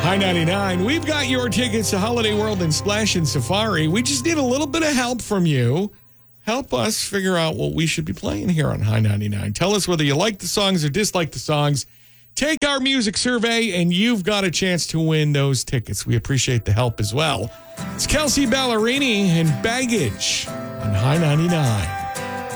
High 99. We've got your tickets to Holiday World and Splash and Safari. We just need a little bit of help from you. Help us figure out what we should be playing here on High 99. Tell us whether you like the songs or dislike the songs. Take our music survey, and you've got a chance to win those tickets. We appreciate the help as well. It's Kelsea Ballerini and Baggage on High 99.